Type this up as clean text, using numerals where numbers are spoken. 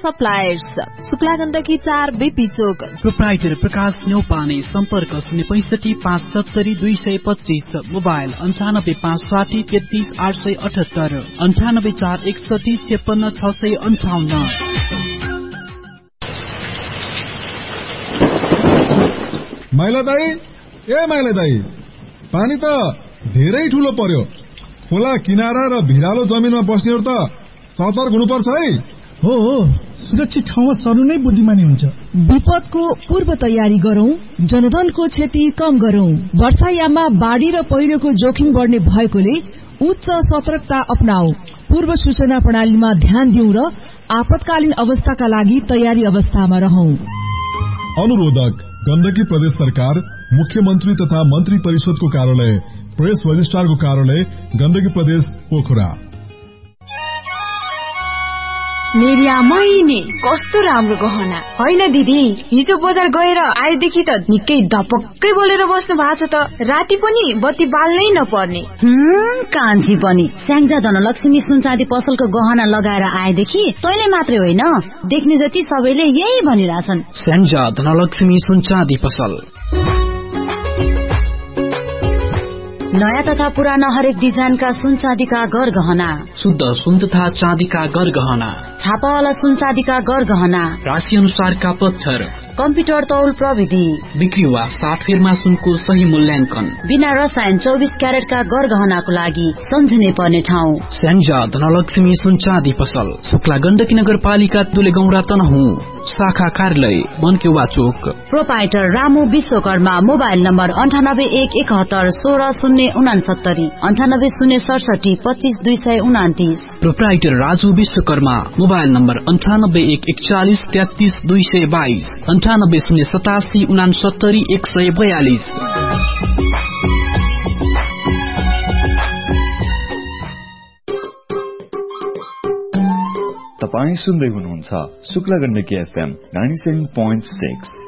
Suppliers, Shukla Gandaki 4 BP चोक। Proprietor प्रकाश न्यौपाने, सम्पर्क 065 570 225, mobile 95 560 33 878, 98 4 61 56 658। माइला दाई, ए माइला दाई, पानी त धेरै ठूलो पर्यो। खोला किनारा र भिरालो जमिनमा बस्नेहरु त सतर्क हुनुपर्छ है। हो, सुरक्षित ठाउँमा सर्नु नै बुद्धिमानी हुन्छ। विपदको पूर्व तयारी गरौं, जनधनको क्षति कम गरौं। वर्षायाममा बाढ़ी र पहिरोको जोखिम बढ्ने भएकोले उच्च सतर्कता अपनाऊ। पूर्व सूचना प्रणालीमा ध्यान दिउँ र आपतकालीन अवस्थाका लागि तयारी अवस्थामा रहौं। अनुरोधक गण्डकी प्रदेश सरकार, मुख्यमन्त्री तथा मन्त्री परिषदको कार्यालय, प्रेस रजिस्ट्रारको कार्यालय, गण्डकी प्रदेश पोखरा। मेरिया महिने कस्तो राम्रो गहना होइन दिदी। हिजो बजार गएर आएदेखि त निकै धपक्कै बोलेर बस्नु भएको छ त। राति पनि बत्ती बाल्नै नपर्ने। कान्छी पनि स्याङ्जा धनलक्ष्मी सुनचाँदी पसलको गहना लगाएर आएदेखि तैले मात्रै होइन, देख्ने जति सबैले यही भनिरहेछन्। स्याङ्जा धनलक्ष्मी सुनचाँदी पसल। नयाँ तथा पुराना हरेक डिजाइनका सुन चाँदीका गरगहना, शुद्ध सुन तथा चाँदीका गरगहना, छापावाला सुन चाँदीका गरगहना, राशि अनुसारका पत्थर, कम्प्युटर तौल प्रविधि, बिक्री वा साटफेरमा सुनको सही मूल्याङ्कन, बिना रसायन 24 क्यारेटका गरगहनाको लागि सम्झने पर्ने ठाउँ स्याङ्जा धनलक्ष्मी सुनचाँदी पसल, शुक्ला गण्डकी नगरपालिका दुलेगौरा तनहुँ, शाखा कार्यालय मनकेवा चोक। Proprietor Ramu Vishwakarma, mobile number 98 171 16 69 98 067 25 229। Proprietor Raju Vishwakarma, mobile number 98 141 33 222, 98 087 69 142। तपाई सुन्दै हुनुहुन्छ शुक्ला गण्डकी FM 97.6।